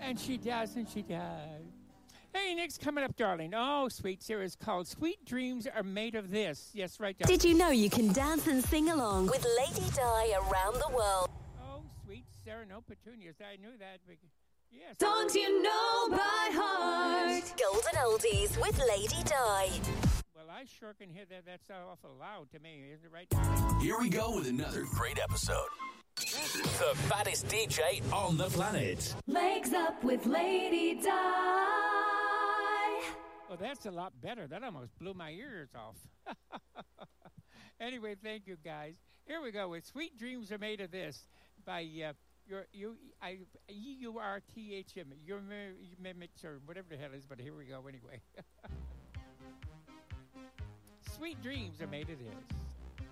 And she does, and she does. Hey, next coming up, darling. Oh, sweet Sarah, is called Sweet Dreams Are Made of This. Yes, right, darling. Did you know you can dance and sing along with Lady Di around the world? Oh, sweet Sarah, no petunias. I knew that. Yes. Songs you know by heart. Golden Oldies with Lady Di. Well, I sure can hear that. That's awful loud to me, isn't it right? Here we go with another great episode. The baddest DJ on the planet. Legs Up with Lady Di. Well, that's a lot better. That almost blew my ears off. Anyway, thank you, guys. Here we go with Sweet Dreams Are Made of This by EURTHM, your mimics or whatever the hell it is, but here we go anyway. Sweet dreams are made of this.